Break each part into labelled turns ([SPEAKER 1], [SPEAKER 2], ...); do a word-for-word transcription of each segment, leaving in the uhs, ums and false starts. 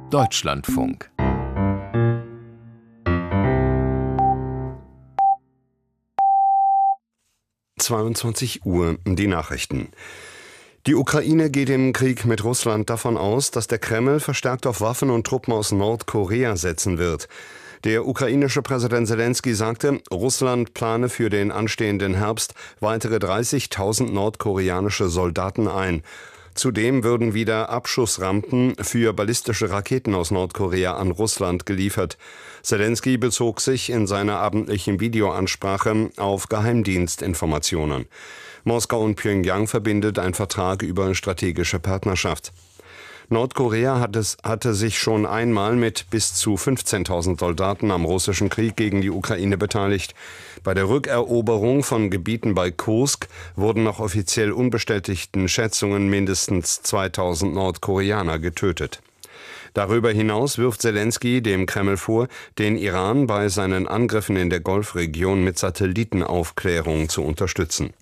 [SPEAKER 1] Deutschlandfunk.
[SPEAKER 2] zweiundzwanzig Uhr, die Nachrichten. Die Ukraine geht im Krieg mit Russland davon aus, dass der Kreml verstärkt auf Waffen und Truppen aus Nordkorea setzen wird. Der ukrainische Präsident Selenskyj sagte, Russland plane für den anstehenden Herbst weitere dreißigtausend nordkoreanische Soldaten ein. Zudem würden wieder Abschussrampen für ballistische Raketen aus Nordkorea an Russland geliefert. Selenskyj bezog sich in seiner abendlichen Videoansprache auf Geheimdienstinformationen. Moskau und Pjöngjang verbindet ein Vertrag über strategische Partnerschaft. Nordkorea hat es, hatte sich schon einmal mit bis zu fünfzehntausend Soldaten am russischen Krieg gegen die Ukraine beteiligt. Bei der Rückeroberung von Gebieten bei Kursk wurden nach offiziell unbestätigten Schätzungen mindestens zweitausend Nordkoreaner getötet. Darüber hinaus wirft Selenskyj dem Kreml vor, den Iran bei seinen Angriffen in der Golfregion mit Satellitenaufklärung zu unterstützen.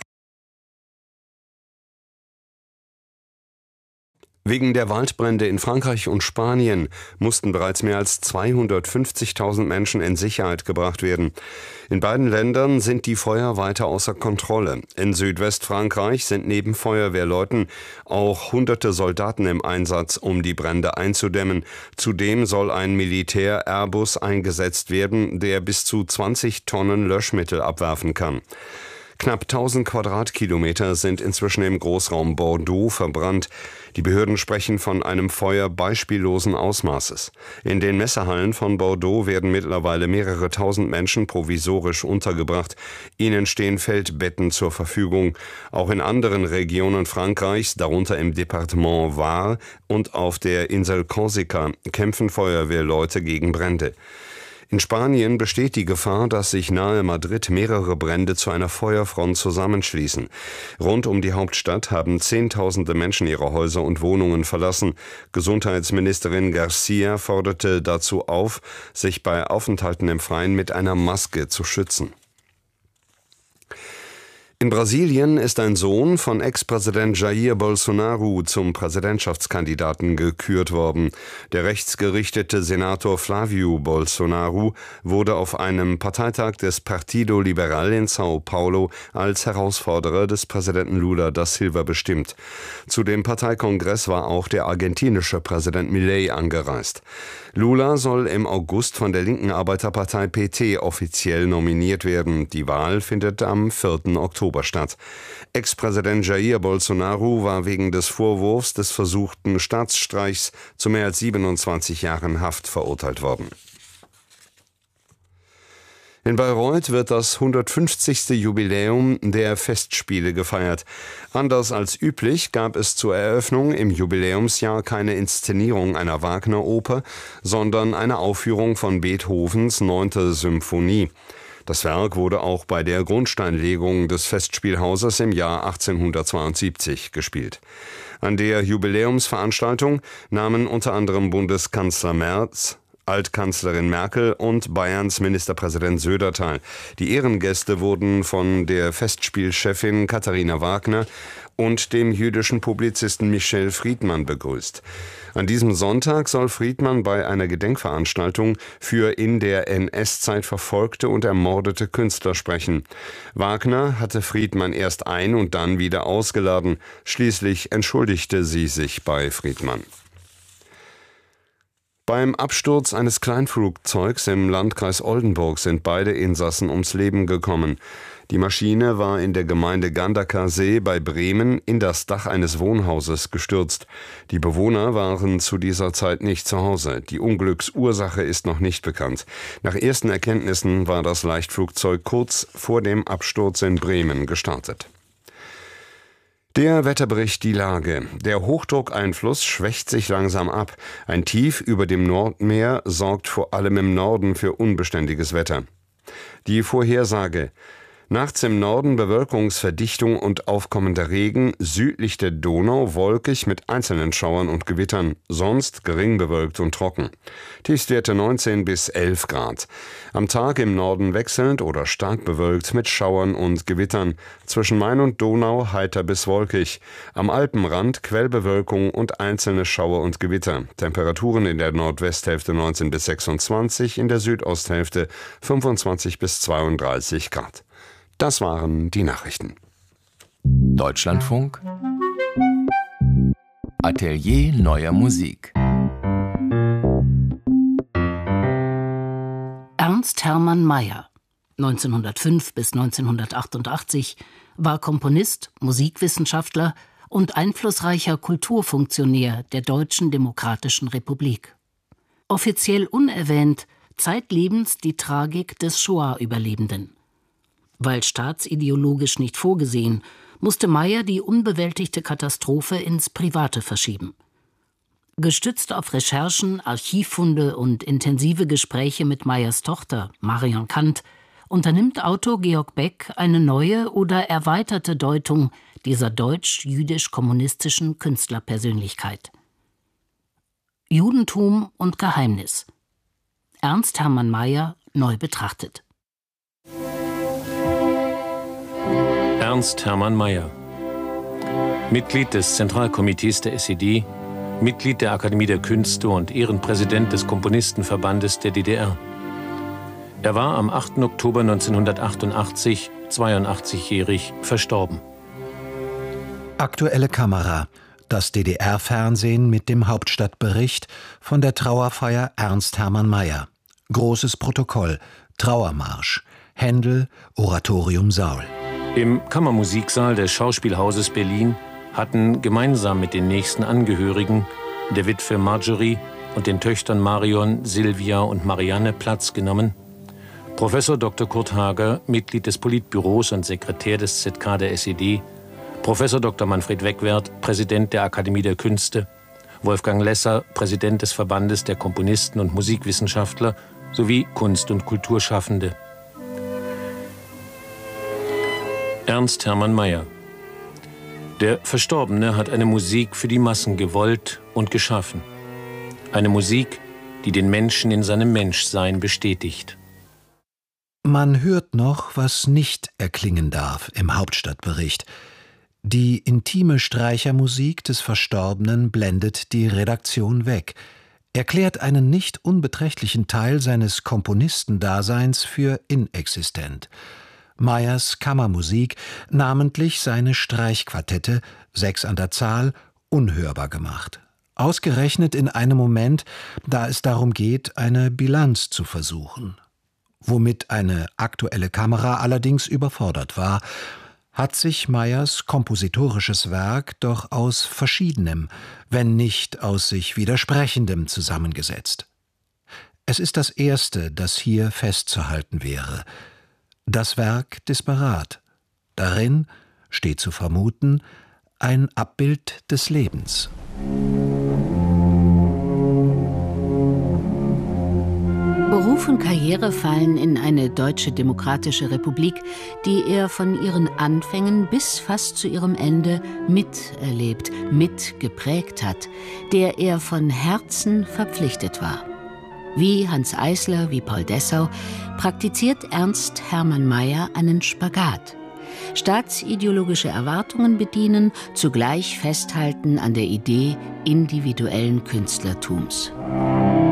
[SPEAKER 2] Wegen der Waldbrände in Frankreich und Spanien mussten bereits mehr als zweihundertfünfzigtausend Menschen in Sicherheit gebracht werden. In beiden Ländern sind die Feuer weiter außer Kontrolle. In Südwestfrankreich sind neben Feuerwehrleuten auch hunderte Soldaten im Einsatz, um die Brände einzudämmen. Zudem soll ein Militär-Airbus eingesetzt werden, der bis zu zwanzig Tonnen Löschmittel abwerfen kann. Knapp tausend Quadratkilometer sind inzwischen im Großraum Bordeaux verbrannt. Die Behörden sprechen von einem Feuer beispiellosen Ausmaßes. In den Messehallen von Bordeaux werden mittlerweile mehrere tausend Menschen provisorisch untergebracht. Ihnen stehen Feldbetten zur Verfügung. Auch in anderen Regionen Frankreichs, darunter im Departement Var und auf der Insel Korsika, kämpfen Feuerwehrleute gegen Brände. In Spanien besteht die Gefahr, dass sich nahe Madrid mehrere Brände zu einer Feuerfront zusammenschließen. Rund um die Hauptstadt haben Zehntausende Menschen ihre Häuser und Wohnungen verlassen. Gesundheitsministerin Garcia forderte dazu auf, sich bei Aufenthalten im Freien mit einer Maske zu schützen. In Brasilien ist ein Sohn von Ex-Präsident Jair Bolsonaro zum Präsidentschaftskandidaten gekürt worden. Der rechtsgerichtete Senator Flávio Bolsonaro wurde auf einem Parteitag des Partido Liberal in São Paulo als Herausforderer des Präsidenten Lula da Silva bestimmt. Zu dem Parteikongress war auch der argentinische Präsident Milei angereist. Lula soll im August von der linken Arbeiterpartei P T offiziell nominiert werden. Die Wahl findet am vierten Oktober statt. Ex-Präsident Jair Bolsonaro war wegen des Vorwurfs des versuchten Staatsstreichs zu mehr als siebenundzwanzig Jahren Haft verurteilt worden. In Bayreuth wird das hundertfünfzigste Jubiläum der Festspiele gefeiert. Anders als üblich gab es zur Eröffnung im Jubiläumsjahr keine Inszenierung einer Wagner-Oper, sondern eine Aufführung von Beethovens Neunte Symphonie. Das Werk wurde auch bei der Grundsteinlegung des Festspielhauses im Jahr achtzehnhundertzweiundsiebzig gespielt. An der Jubiläumsveranstaltung nahmen unter anderem Bundeskanzler Merz, Altkanzlerin Merkel und Bayerns Ministerpräsident Söder teil. Die Ehrengäste wurden von der Festspielchefin Katharina Wagner und dem jüdischen Publizisten Michel Friedmann begrüßt. An diesem Sonntag soll Friedmann bei einer Gedenkveranstaltung für in der N S-Zeit verfolgte und ermordete Künstler sprechen. Wagner hatte Friedmann erst ein- und dann wieder ausgeladen. Schließlich entschuldigte sie sich bei Friedmann. Beim Absturz eines Kleinflugzeugs im Landkreis Oldenburg sind beide Insassen ums Leben gekommen. Die Maschine war in der Gemeinde Gandaker-See bei Bremen in das Dach eines Wohnhauses gestürzt. Die Bewohner waren zu dieser Zeit nicht zu Hause. Die Unglücksursache ist noch nicht bekannt. Nach ersten Erkenntnissen war das Leichtflugzeug kurz vor dem Absturz in Bremen gestartet. Der Wetterbericht, die Lage. Der Hochdruckeinfluss schwächt sich langsam ab. Ein Tief über dem Nordmeer sorgt vor allem im Norden für unbeständiges Wetter. Die Vorhersage. Nachts im Norden Bewölkungsverdichtung und aufkommender Regen, südlich der Donau wolkig mit einzelnen Schauern und Gewittern, sonst gering bewölkt und trocken. Tiefstwerte neunzehn bis elf Grad. Am Tag im Norden wechselnd oder stark bewölkt mit Schauern und Gewittern, zwischen Main und Donau heiter bis wolkig. Am Alpenrand Quellbewölkung und einzelne Schauer und Gewitter. Temperaturen in der Nordwesthälfte neunzehn bis sechsundzwanzig, in der Südosthälfte fünfundzwanzig bis zweiunddreißig Grad. Das waren die Nachrichten.
[SPEAKER 1] Deutschlandfunk Atelier neuer Musik.
[SPEAKER 3] Ernst Hermann Meyer, neunzehnhundertfünf bis neunzehnhundertachtundachtzig, war Komponist, Musikwissenschaftler und einflussreicher Kulturfunktionär der Deutschen Demokratischen Republik. Offiziell unerwähnt, zeitlebens die Tragik des Shoah-Überlebenden. Weil staatsideologisch nicht vorgesehen, musste Meyer die unbewältigte Katastrophe ins Private verschieben. Gestützt auf Recherchen, Archivfunde und intensive Gespräche mit Meyers Tochter, Marion Kant, unternimmt Autor Georg Beck eine neue oder erweiterte Deutung dieser deutsch-jüdisch-kommunistischen Künstlerpersönlichkeit. Judentum und Geheimnis. Ernst Hermann Meyer neu betrachtet.
[SPEAKER 4] Ernst Hermann Meyer, Mitglied des Zentralkomitees der S E D, Mitglied der Akademie der Künste und Ehrenpräsident des Komponistenverbandes der D D R. Er war am achten Oktober neunzehnhundertachtundachtzig, zweiundachtzigjährig, verstorben.
[SPEAKER 5] Aktuelle Kamera. Das D D R-Fernsehen mit dem Hauptstadtbericht von der Trauerfeier Ernst Hermann Meyer. Großes Protokoll, Trauermarsch, Händel, Oratorium Saul.
[SPEAKER 4] Im Kammermusiksaal des Schauspielhauses Berlin hatten gemeinsam mit den nächsten Angehörigen, der Witwe Marjorie und den Töchtern Marion, Silvia und Marianne Platz genommen. Professor Doktor Kurt Hager, Mitglied des Politbüros und Sekretär des Z K der S E D, Professor Doktor Manfred Wegwerth, Präsident der Akademie der Künste, Wolfgang Lesser, Präsident des Verbandes der Komponisten und Musikwissenschaftler sowie Kunst- und Kulturschaffende. Ernst Hermann Meyer. Der Verstorbene hat eine Musik für die Massen gewollt und geschaffen. Eine Musik, die den Menschen in seinem Menschsein bestätigt.
[SPEAKER 5] Man hört noch, was nicht erklingen darf im Hauptstadtbericht. Die intime Streichermusik des Verstorbenen blendet die Redaktion weg, erklärt einen nicht unbeträchtlichen Teil seines Komponistendaseins für inexistent. Meyers Kammermusik, namentlich seine Streichquartette, sechs an der Zahl, unhörbar gemacht. Ausgerechnet in einem Moment, da es darum geht, eine Bilanz zu versuchen. Womit eine aktuelle Kamera allerdings überfordert war, hat sich Meyers kompositorisches Werk doch aus Verschiedenem, wenn nicht aus sich Widersprechendem zusammengesetzt. Es ist das erste, das hier festzuhalten wäre. Das Werk Disparat. Darin steht zu vermuten ein Abbild des Lebens.
[SPEAKER 3] Beruf und Karriere fallen in eine deutsche demokratische Republik, die er von ihren Anfängen bis fast zu ihrem Ende miterlebt, mitgeprägt hat, der er von Herzen verpflichtet war. Wie Hans Eisler, wie Paul Dessau praktiziert Ernst Hermann Meyer einen Spagat. Staatsideologische Erwartungen bedienen, zugleich festhalten an der Idee individuellen Künstlertums.